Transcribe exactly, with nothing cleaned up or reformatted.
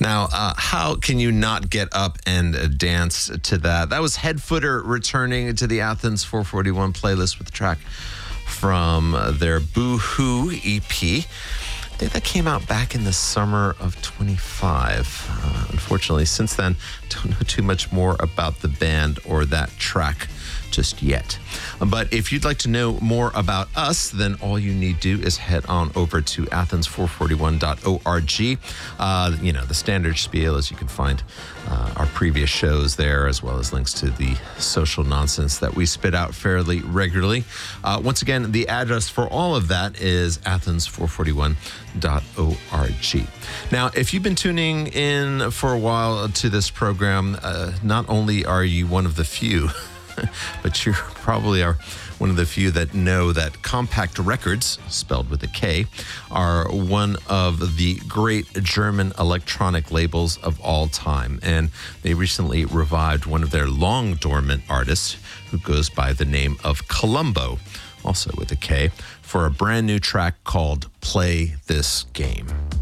Now, uh, how can you not get up and uh, dance to that? That was Headfooter returning to the Athens four forty-one playlist with a track from uh, their Boo-Hoo E P. I think that came out back in the summer of twenty-five. Uh, unfortunately, since then, don't know too much more about the band or that track just yet. But if you'd like to know more about us, then all you need to do is head on over to athens four forty-one dot org. Uh, you know, the standard spiel is you can find uh, our previous shows there, as well as links to the social nonsense that we spit out fairly regularly. Uh, once again, the address for all of that is athens four forty-one dot org. Now, if you've been tuning in for a while to this program, uh, not only are you one of the few but you probably are one of the few that know that Compact Records, spelled with a K, are one of the great German electronic labels of all time. And they recently revived one of their long dormant artists who goes by the name of Columbo, also with a K, for a brand new track called Play This Game.